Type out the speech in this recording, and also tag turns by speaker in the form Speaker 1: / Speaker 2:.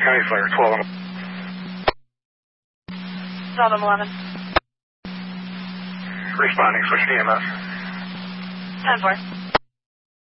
Speaker 1: County Fire 12.
Speaker 2: 11.
Speaker 1: Responding, switch to EMS.
Speaker 2: 10-4.